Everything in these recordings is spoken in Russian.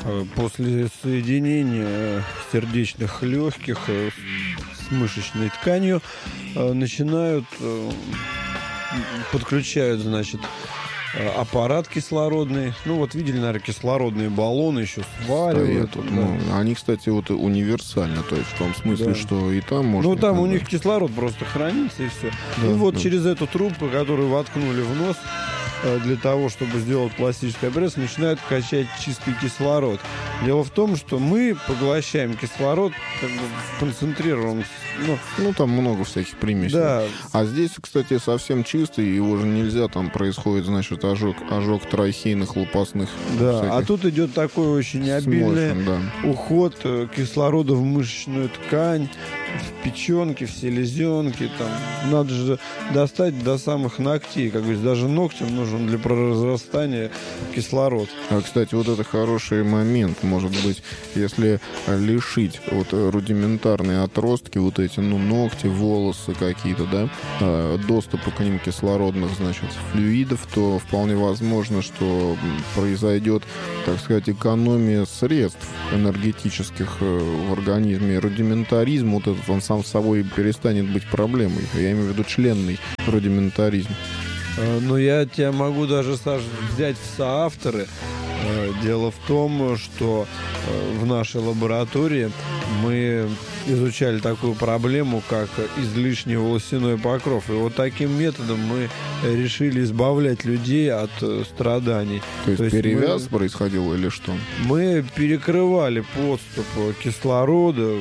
после соединения сердечных легких с мышечной тканью начинают подключают, значит, аппарат кислородный. Ну, вот видели, наверное, кислородные баллоны еще сваривают. Стоят, они, кстати, вот универсальны, то есть в том смысле, что и там можно... Ну, там у них кислород просто хранится, и все. Да, и вот через эту трубку, которую воткнули в нос, для того, чтобы сделать пластический обрез, начинают качать чистый кислород. Дело в том, что мы поглощаем кислород как бы в концентрированном... Ну, там много всяких примесей. Да. А здесь, кстати, совсем чистый, его же нельзя, там происходит, значит, ожог трахейных, лопастных. Да, всяких. а тут идет такой очень обильный уход кислорода в мышечную ткань, в печенки, в селезенки. Там. Надо же достать до самых ногтей. Как говорится, даже ногтям нужен для прорастания кислород. А, кстати, вот это хороший момент, может быть, если лишить вот рудиментарные отростки, вот эти, ногти, волосы какие-то, да, доступа к ним кислородных, значит, флюидов, то вполне возможно, что произойдет, так сказать, экономия средств энергетических в организме. Рудиментаризм, вот этот, он сам собой перестанет быть проблемой. Я имею в виду членный рудиментаризм. Но я тебя могу даже, Саш, взять в соавторы. Дело в том, что в нашей лаборатории мы изучали такую проблему, как излишний волосяной покров. И вот таким методом мы решили избавлять людей от страданий. То есть перевяз происходил или что? Мы перекрывали подступ кислорода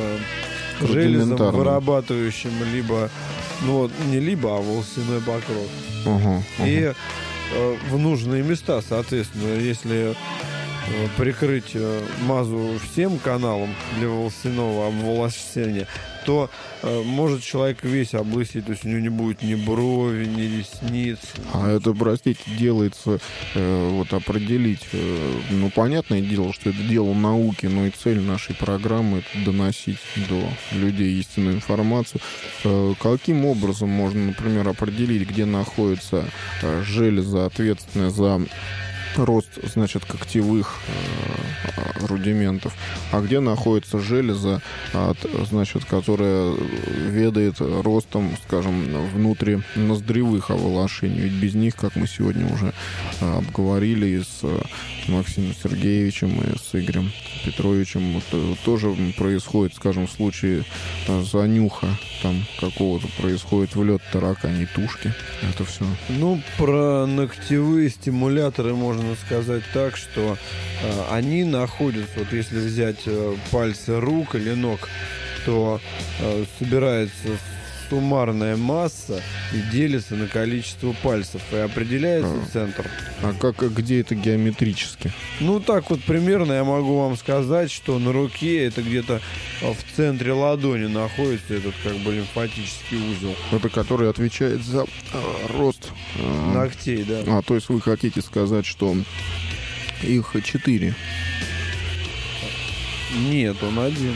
к железам, вырабатывающим либо, не либо, а волосяной покров. И в нужные места, соответственно, если прикрыть мазу всем каналом для волосяного обволосения, то может человек весь облысеть, то есть у него не будет ни брови, ни ресниц. А это, простите, делается, вот определить, понятное дело, что это дело науки, но и цель нашей программы — это доносить до людей истинную информацию. Каким образом можно, например, определить, где находится железа, ответственная за рост, значит, когтевых рудиментов, а где находится железа, значит, которая ведает ростом, скажем, внутриноздревых оволошений. Ведь без них, как мы сегодня уже обговорили и с Максимом Сергеевичем, и с Игорем Петровичем, тоже происходит, скажем, в случае занюха там какого-то, происходит влет тараканьей тушки. Это все. Про ногтевые стимуляторы можно сказать так, что они находятся, вот если взять пальцы рук или ног, то собирается суммарная масса и делится на количество пальцев, и определяется центр. А где это геометрически? Так вот примерно я могу вам сказать, что на руке это где-то в центре ладони находится этот лимфатический узел. Это который отвечает за рост ногтей, да. То есть вы хотите сказать, что их 4? Нет, он один.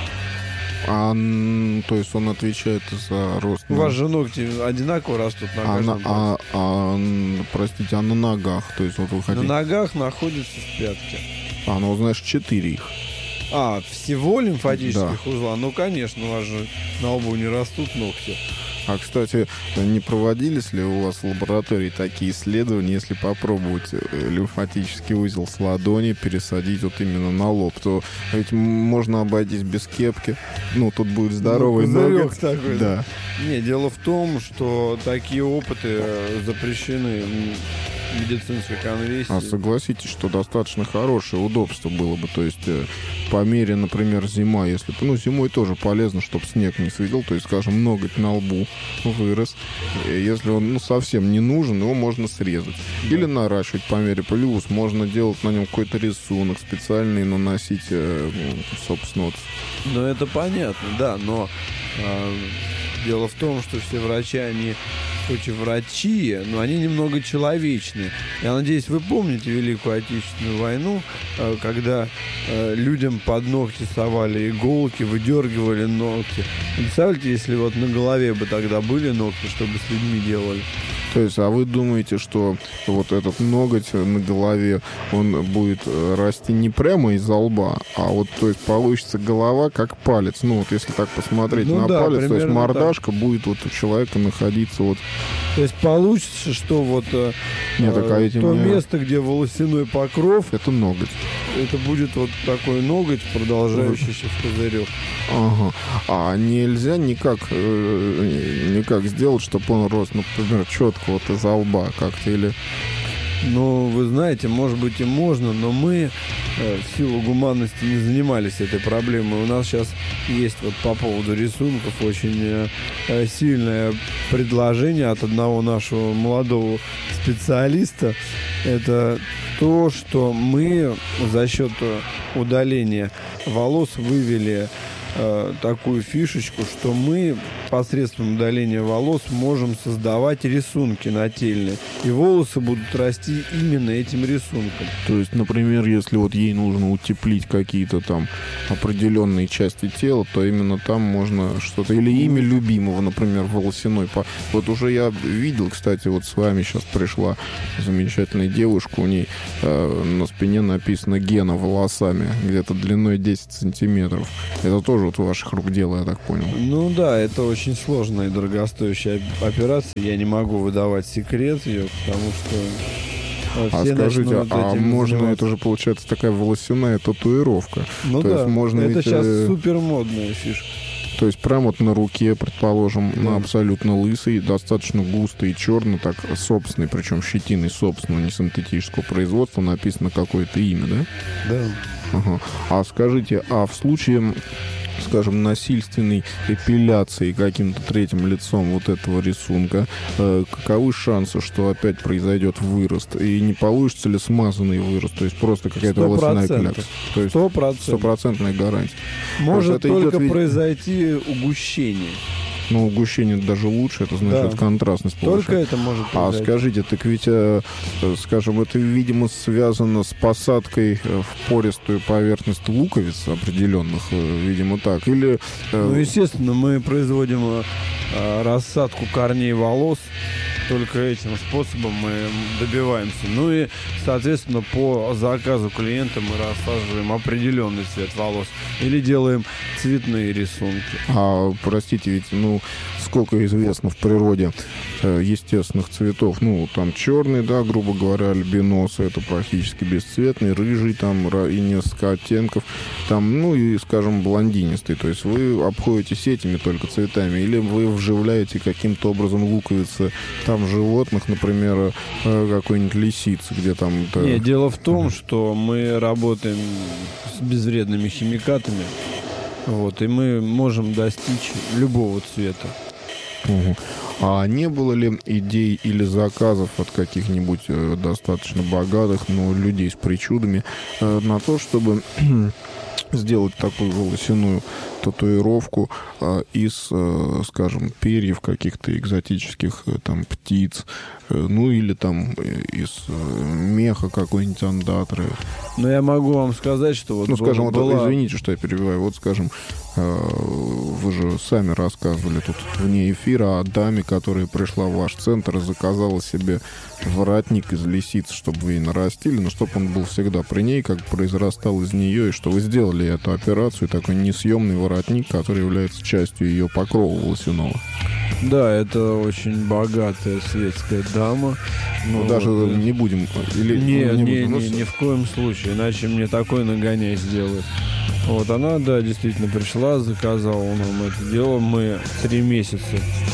То есть он отвечает за рост. У вас же ногти одинаково растут на каждом пальце. Простите, а на ногах? То есть вот вы хотите... На ногах находятся пятки. Значит, 4 их. Всего лимфатических узла? Конечно, у вас же на лбу не растут ногти. А, кстати, не проводились ли у вас в лаборатории такие исследования, если попробовать лимфатический узел с ладони пересадить вот именно на лоб, то ведь можно обойтись без кепки. Тут будет здоровый ноготь. Такой, да. Дело в том, что такие опыты запрещены медицинской конвенции. Согласитесь, что достаточно хорошее удобство было бы. То есть по мере, например, зима, если зимой тоже полезно, чтобы снег не светил, то есть, скажем, ноготь на лбу вырос. Если он совсем не нужен, его можно срезать. Или наращивать по мере плюс. Можно делать на нем какой-то рисунок специальный, наносить, собственно, Ну, это понятно, да, но дело в том, что все врачи, они хоть и врачи, но они немного человечные. Я надеюсь, вы помните Великую Отечественную войну, когда людям под ногти совали иголки, выдергивали ногти. Представляете, если вот на голове бы тогда были ногти, что бы с людьми делали? То есть, а вы думаете, что вот этот ноготь на голове, он будет расти не прямо из-за лба, а вот, то есть, получится голова как палец. Ну, вот если так посмотреть на палец, то есть мордашка так будет вот у человека находиться вот... То есть получится, что вот место, где волосяной покров... Это ноготь. Это будет вот такой ноготь, продолжающийся в пузырек. Ага. А нельзя никак сделать, чтобы он рос, например, четко вот из-за лба как-то, или... Ну, вы знаете, может быть и можно, но мы в силу гуманности не занимались этой проблемой. У нас сейчас есть вот по поводу рисунков очень сильное предложение от одного нашего молодого специалиста. Это то, что мы за счет удаления волос вывели такую фишечку, что мы посредством удаления волос можем создавать рисунки нательные, и волосы будут расти именно этим рисунком. То есть, например, если вот ей нужно утеплить какие-то там определенные части тела, то именно там можно что-то, или имя любимого, например, волосяной. Вот уже я видел, кстати, вот с вами сейчас пришла замечательная девушка, у ней на спине написано «Гена» волосами, где-то длиной 10 сантиметров. Это тоже вот ваших рук дело, я так понял. Ну да, это очень сложная и дорогостоящая операция. Я не могу выдавать секрет ее, потому что... А скажите, можно, это же получается такая волосяная татуировка. Ну то есть можно это ведь, сейчас супер модная фишка. То есть прямо вот на руке, предположим, на абсолютно лысый, достаточно густый и черный, так собственный, причем щетиной собственного, не синтетического производства, написано какое-то имя, да? Да. Ага. А скажите, а в случае, скажем, насильственной эпиляции каким-то третьим лицом вот этого рисунка, каковы шансы, что опять произойдет вырост? И не получится ли смазанный вырост? То есть просто какая-то волосяная эпиляция? То есть 100% гарантия. Может только произойти угущение. Ну, угущение даже лучше, это значит контрастность повышает. Только это может произойти. А скажите, так ведь, скажем, это, видимо, связано с посадкой в пористую поверхность луковиц определенных, видимо, так. Или... Ну, естественно, мы производим рассадку корней волос. Только этим способом мы добиваемся. Ну и, соответственно, по заказу клиента мы рассаживаем определенный цвет волос или делаем цветные рисунки. А, простите, ведь, ну, сколько известно в природе естественных цветов. Ну, там черный, да, грубо говоря, альбиносы, это практически бесцветный, рыжий там и несколько оттенков. Там, ну и, скажем, блондинистый. То есть вы обходитесь этими только цветами, или вы вживляете каким-то образом луковицы там животных, например, какой-нибудь лисицы, где там... Нет, дело в том, что мы работаем с безвредными химикатами, вот, и мы можем достичь любого цвета. Угу. А не было ли идей или заказов от каких-нибудь достаточно богатых, но людей с причудами на то, чтобы сделать такую волосяную татуировку из, скажем, перьев каких-то экзотических там птиц, ну или там из меха какой-нибудь андатры? Но я могу вам сказать, что вот... Ну, скажем, вот, извините, что я перебиваю, вот, скажем, вы же сами рассказывали тут вне эфира о даме, которая пришла в ваш центр и заказала себе воротник из лисиц, чтобы вы ей нарастили, но чтобы он был всегда при ней, как произрастал из нее, и что вы сделали эту операцию, такой несъемный воротник, который является частью ее покрова волосяного. Да, это очень богатая светская дама. Ну, даже вот, не будем... Или, ни в коем случае, иначе мне такой нагоняй сделают. Вот она, да, действительно пришла, заказала нам это дело. Мы 3 месяца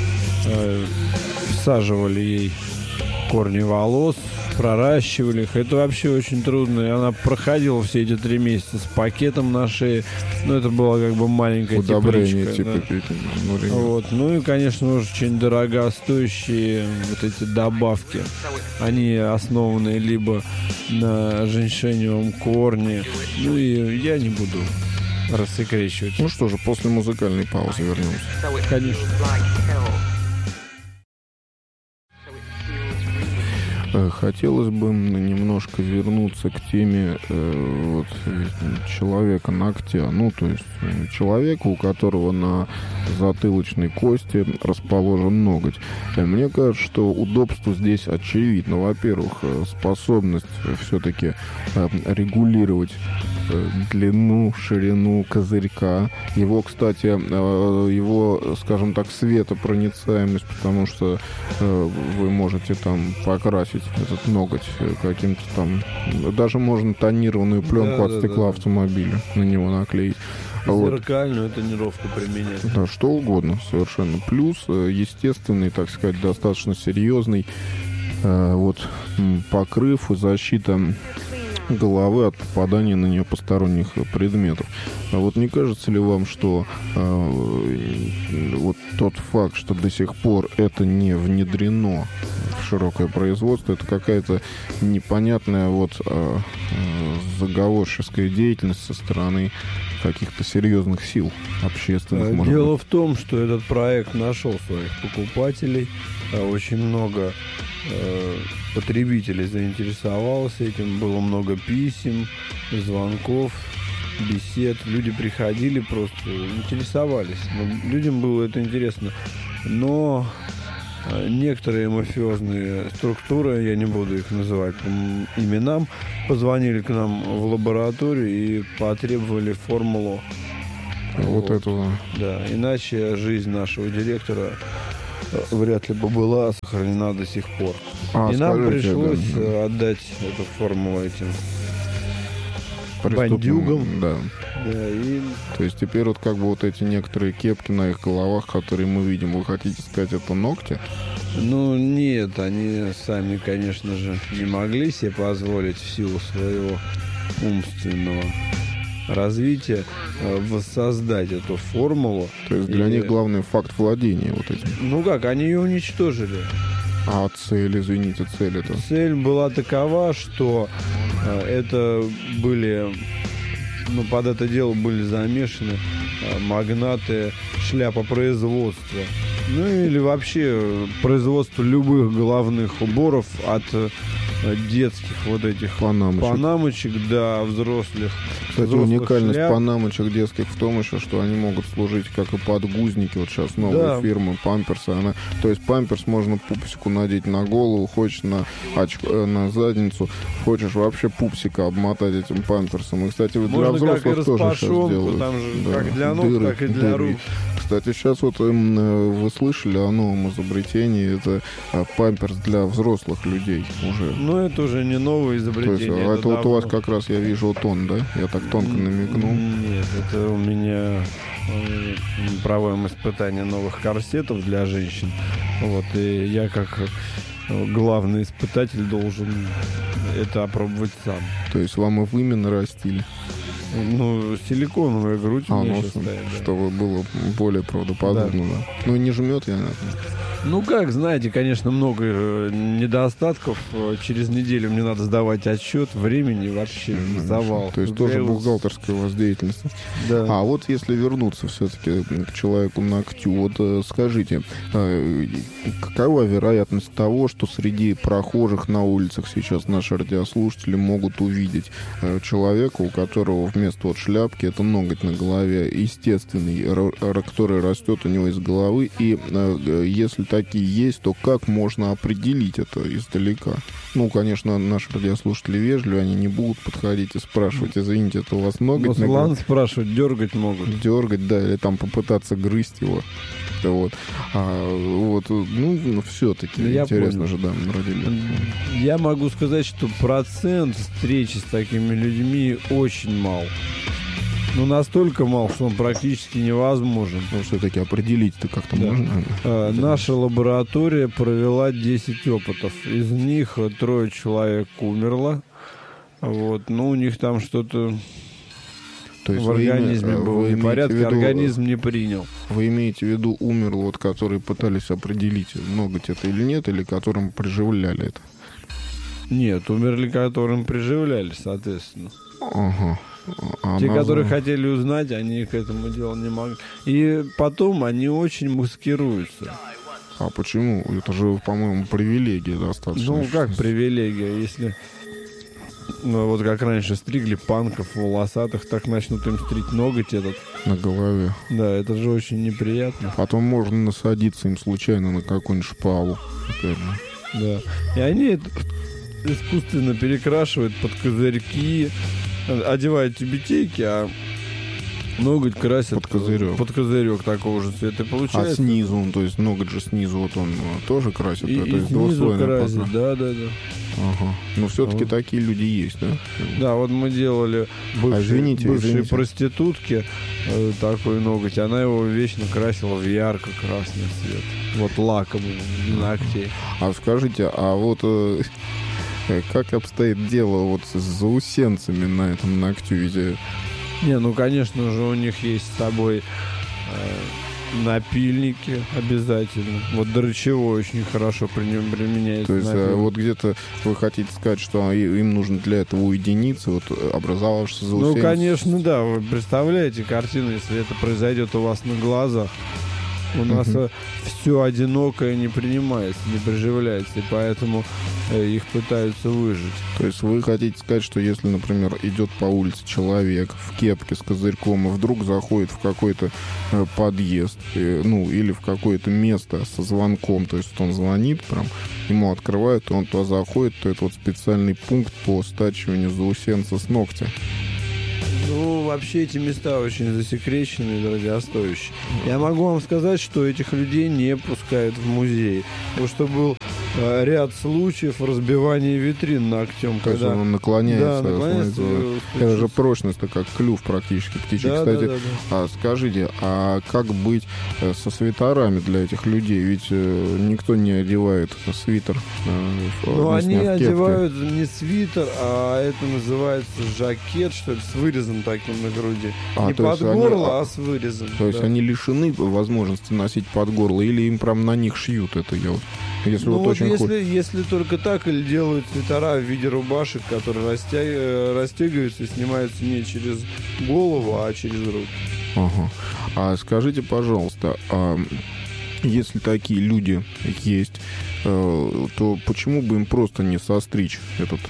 всаживали ей корни волос, проращивали их. Это вообще очень трудно. И она проходила все эти 3 месяца с пакетом на шее. Ну, это была как бы маленькая тепличка. Типа, да. Вот. Ну и, конечно, очень дорогостоящие вот эти добавки. Они основаны либо на женьшеневом корне. Ну и я не буду рассекречивать. Ну что же, после музыкальной паузы вернемся. Конечно. Хотелось бы немножко вернуться к теме человека ногтя. Ну, то есть человека, у которого на затылочной кости расположен ноготь. Мне кажется, что удобство здесь очевидно. Во-первых, способность все-таки регулировать длину, ширину козырька. Его, кстати, его, скажем так, светопроницаемость, потому что вы можете там покрасить этот ноготь каким-то там... Даже можно тонированную пленку от стекла автомобиля на него наклеить. Зеркальную тонировку применять. Да, что угодно совершенно. Плюс естественный, так сказать, достаточно серьезный покрыв и защита головы от попадания на нее посторонних предметов. А вот не кажется ли вам, что вот тот факт, что до сих пор это не внедрено в широкое производство, это какая-то непонятная заговорческая деятельность со стороны каких-то серьезных сил общественных? Дело в том, что этот проект нашел своих покупателей. Очень много потребителей заинтересовалось этим. Было много писем, звонков, бесед. Люди приходили, просто интересовались. Людям было это интересно. Но некоторые мафиозные структуры, я не буду их называть по именам, позвонили к нам в лабораторию и потребовали формулу вот этого. Да, иначе жизнь нашего директора вряд ли бы была сохранена до сих пор. И нам пришлось отдать эту формулу этим бандюгам. Да. То есть теперь вот как бы вот эти некоторые кепки на их головах, которые мы видим, вы хотите сказать, это ногти? Ну нет, они сами, конечно же, не могли себе позволить в силу своего умственного развития воссоздать эту формулу. То есть для них главный факт владения вот этим. Ну как, они ее уничтожили. А цель, извините, цель это? Цель была такова, что это были... под это дело были замешаны магнаты шляпопроизводства. Ну или вообще производство любых головных уборов от детских вот этих панамочек до взрослых. Кстати, уникальность панамочек детских в том еще, что они могут служить как и подгузники. Вот сейчас новая фирма Памперса. То есть памперс можно пупсику надеть на голову, хочешь на задницу, хочешь вообще пупсика обмотать этим памперсом. И, кстати, для взрослых тоже сейчас делают. Там же как для ног, так и для рук. Кстати, сейчас вот вы слышали о новом изобретении. Это памперс для взрослых людей уже. Ну, это уже не новое изобретение. То есть, это вот у вас как раз, я вижу, тон, да? Я так тонко намекнул. Нет, это у меня проводим испытания новых корсетов для женщин. Вот, и я как главный испытатель должен это опробовать сам. То есть вам и вымя нарастили? Ну, силиконовая грудь у меня сейчас стоит. Чтобы было более правдоподобно. Да. Ну, не жмет я, наверное. Ну, как, знаете, конечно, много недостатков. Через неделю мне надо сдавать отчет. Времени вообще завал. То есть тоже бухгалтерская у вас деятельность. Да. А вот если вернуться все-таки к человеку ногтю, вот скажите, какова вероятность того, что среди прохожих на улицах сейчас наши радиослушатели могут увидеть человека, у которого вместо вот шляпки это ноготь на голове естественный, который растет у него из головы, и если такие есть, то как можно определить это издалека? Ну, конечно, наши радиослушатели вежливые, они не будут подходить и спрашивать, извините, это у вас ноготь на голове? Спрашивать, дергать могут. Дергать, да, или там попытаться грызть его. Вот. Все-таки интересно же, да, Я могу сказать, что процент встречи с такими людьми очень мал. Ну, настолько мал, что он практически невозможен. Ну, все-таки определить-то как-то можно. Наша лаборатория провела 10 опытов. Из них 3 человек умерло. Вот. Ну, у них там что-то в организме было в порядке, организм не принял. Вы имеете в виду умер, вот, которые пытались определить, ноготь это или нет, или которым приживляли это? Нет, умерли, которым приживляли, соответственно. Ага. Те, которые хотели узнать, они к этому делу не могли. И потом они очень маскируются. А почему? Это же, по-моему, привилегия достаточно. Ну, как привилегия? Если, ну, вот как раньше стригли панков волосатых, так начнут им стричь ноготь этот. На голове. Да, это же очень неприятно. Потом можно насадиться им случайно на какую-нибудь шпалу. Опять же. Да. И они это искусственно перекрашивают под козырьки, одевают тюбетейки, а ноготь красят под козырек такого же цвета. И получается... А снизу, то есть ноготь же снизу, вот он тоже красит? И снизу красит, да. Ага. Но все-таки вот такие люди есть, да? Да, вот мы делали бывшие проститутки такой ноготь, она его вечно красила в ярко-красный цвет. Вот лаком для ногтей. А скажите, а вот как обстоит дело вот с заусенцами на этом ногтю? Ведь... Не, ну, конечно же, у них есть с собой напильники обязательно. Вот дрочевой очень хорошо применяется. То есть вот где-то вы хотите сказать, что им нужно для этого уединиться, вот образовавшись заусенец? Ну, конечно, да. Вы представляете картину, если это произойдет у вас на глазах? У нас все одинокое не принимается, не приживляется, и поэтому их пытаются выжить. То есть вы хотите сказать, что если, например, идет по улице человек в кепке с козырьком и вдруг заходит в какой-то подъезд, ну, или в какое-то место со звонком, то есть он звонит, прям ему открывают, и он туда заходит, то это вот специальный пункт по стачиванию заусенца с ногтя? Ну, вообще эти места очень засекреченные и дорогостоящие. Я могу вам сказать, что этих людей не пускают в музей. Потому что был ряд случаев разбивания витрин ногтем. То есть он наклоняется. Да, наклоняется. Это же прочность-то как клюв практически птичий. Да, кстати, да. А скажите, а как быть со свитерами для этих людей? Ведь никто не одевает свитер. Ну, они одевают не свитер, а это называется жакет, что ли, с вырезом таким на груди. Не под горло, а с вырезом. То есть они лишены возможности носить под горло, или им прям на них шьют это? Если ну, вот очень если только так, или делают свитера в виде рубашек, которые растягиваются и снимаются не через голову, а через руки. Ага. А скажите, пожалуйста, если такие люди есть, то почему бы им просто не состричь этот,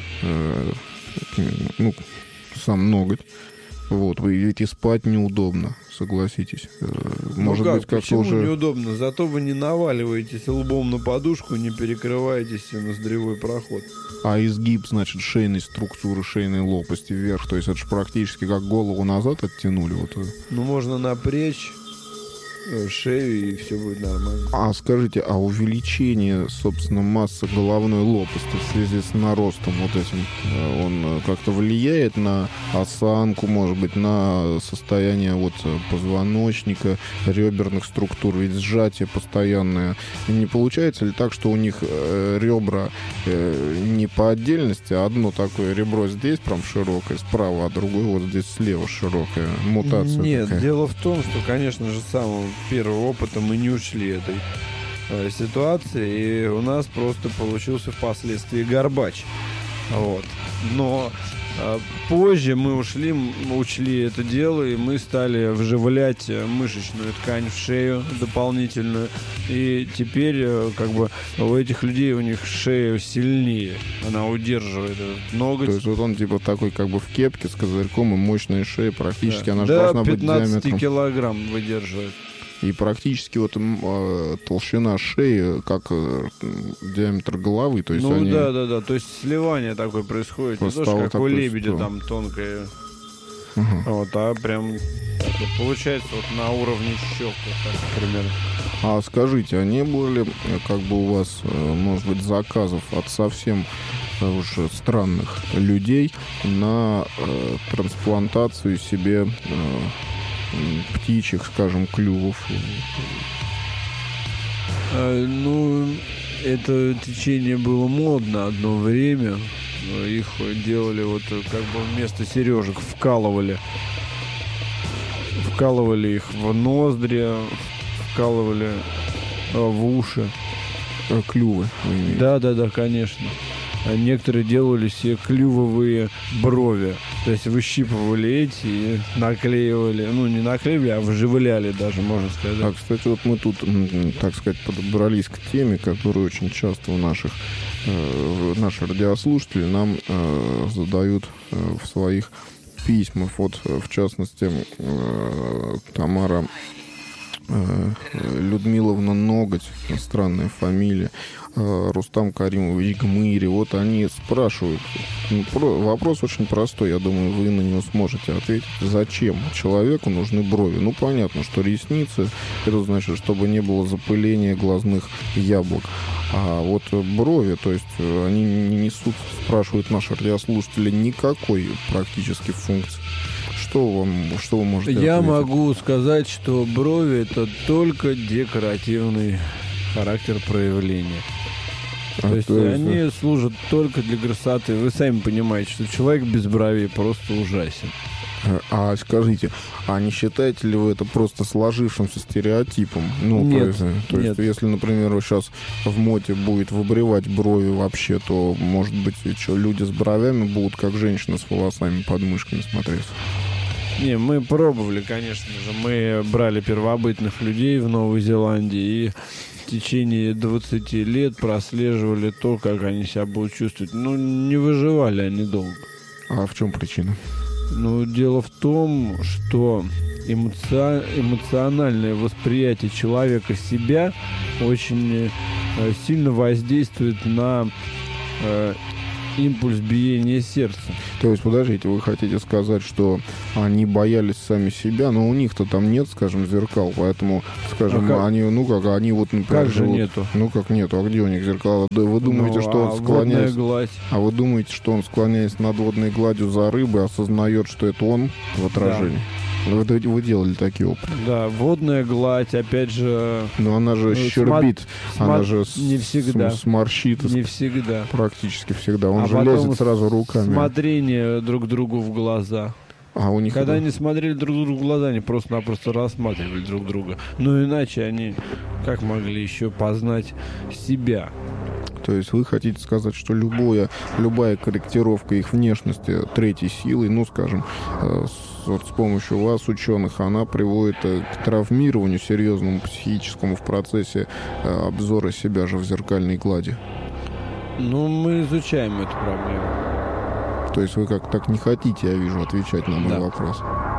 сам ноготь? Вот, ведь и спать неудобно, согласитесь. Может быть, как-то почему уже... неудобно? Зато вы не наваливаетесь лбом на подушку, не перекрываетесь ноздревой проход. А изгиб, значит, шейной структуры, шейной лопасти вверх, то есть это же практически как голову назад оттянули. Вот. Ну, можно напрячь шею, и все будет нормально. А скажите, а увеличение, собственно, массы головной лопасти в связи с наростом вот этим, он как-то влияет на осанку, может быть, на состояние вот позвоночника, реберных структур? Ведь сжатие постоянное. Не получается ли так, что у них ребра не по отдельности, а одно такое ребро здесь прям широкое справа, а другое вот здесь слева широкое? Мутация Нет, такая. дело в том, что, конечно же, самого первого опыта мы не учли этой ситуации, и у нас просто получился впоследствии горбач. Вот. Но позже мы учли это дело, и мы стали вживлять мышечную ткань в шею дополнительную. И теперь как бы у этих людей, у них шея сильнее. Она удерживает этот ноготь. То есть вот он типа такой как бы в кепке с козырьком и мощная шея. Практически да. она же должна быть диаметром. До 15 килограмм выдерживает. И практически вот толщина шеи, как диаметр головы, то есть ну, они... да, то есть сливание такое происходит, не то, что как у лебедя там тонкое, вот, а прям получается вот на уровне щек, так, примерно. А скажите, а не было ли как бы у вас, может быть, заказов от совсем уже странных людей на трансплантацию себе птичьих, скажем, клювов? Ну, это течение было модно одно время. Их делали вот как бы вместо сережек вкалывали их в ноздри, вкалывали в уши. Клювы, вы имеете? Да, конечно. некоторые делали себе клювовые брови. То есть выщипывали эти и наклеивали. Ну, не наклеивали, а вживляли даже, можно сказать. А, кстати, вот мы тут, так сказать, подобрались к теме, которую очень часто наши радиослушатели нам задают в своих письмах. Вот, в частности, Тамара Людмиловна Ноготь, странная фамилия, Рустам Каримович Гмыри. Вот они спрашивают. Вопрос очень простой, я думаю, вы на него сможете ответить. Зачем человеку нужны брови? Ну, понятно, что ресницы, это значит, чтобы не было запыления глазных яблок. А вот брови, то есть они не несут, спрашивают наши радиослушатели, никакой практически функции. Что вы можете ответить? Я могу сказать, что брови — это только декоративный характер проявления. То есть они служат только для красоты. Вы сами понимаете, что человек без бровей просто ужасен. А скажите, а не считаете ли вы это просто сложившимся стереотипом? Ну, нет, то есть, если, например, сейчас в моде будет выбривать брови вообще, то, может быть, люди с бровями будут как женщина с волосами под мышками смотреться? Не, мы пробовали, конечно же. Мы брали первобытных людей в Новой Зеландии и в течение 20 лет прослеживали то, как они себя будут чувствовать. Ну, не выживали они долго. А в чем причина? Ну, дело в том, что эмоциональное восприятие человека себя очень сильно воздействует на импульс биения сердца. То есть, подождите, вы хотите сказать, что они боялись сами себя, но у них-то там нет, скажем, зеркал, поэтому, скажем, они, они вот, например, как же живут... нету? Ну, как нету, а где у них зеркала? Вы думаете, что он склоняясь... гладь. А вы думаете, что он, склоняясь над водной гладью за рыбой, осознает, что это он в отражении? Да. Вы делали такие опыты? Да, водная гладь, опять же... Но она же щербит, она же не всегда. Сморщит. Не всегда. Практически всегда. Он же лезет сразу руками. Смотрение друг другу в глаза. А у них когда они смотрели друг другу в глаза, они просто-напросто рассматривали друг друга. Ну, иначе они как могли еще познать себя? То есть вы хотите сказать, что любая корректировка их внешности третьей силой, ну, скажем, с помощью вас, ученых, она приводит к травмированию серьезному психическому в процессе обзора себя же в зеркальной глади? Ну, мы изучаем эту проблему. То есть вы как так не хотите, я вижу, отвечать на мой вопрос?